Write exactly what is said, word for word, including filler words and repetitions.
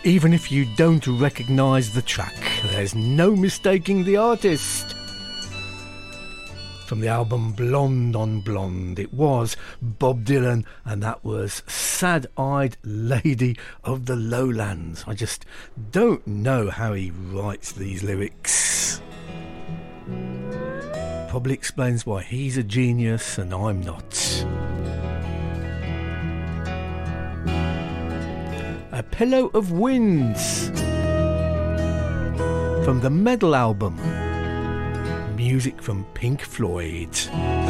Even if you don't recognise the track, there's no mistaking the artist. From the album Blonde on Blonde, it was Bob Dylan, and that was Sad-Eyed Lady of the Lowlands. I just don't know how he writes these lyrics. Probably explains why he's a genius and I'm not. A Pillow of Winds from the Medal album. Music from Pink Floyd.